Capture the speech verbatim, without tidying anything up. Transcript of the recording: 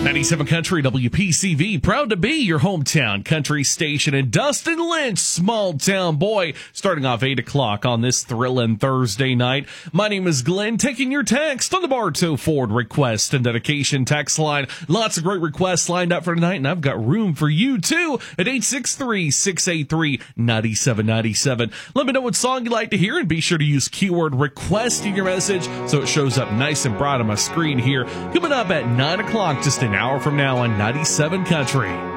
ninety-seven Country W P C V, proud to be your hometown country station. And Dustin Lynch, Small Town Boy, starting off eight o'clock on this thrilling Thursday night. My name is Glenn, taking your text on the Bartow Ford request and dedication text line. Lots of great requests lined up for tonight, and I've got room for you too at eight six three, six eight three, nine seven nine seven. Let me know what song you'd like to hear, and be sure to use keyword request in your message so it shows up nice and bright on my screen here. Coming up at nine o'clock, just an hour from now on ninety-seven Country.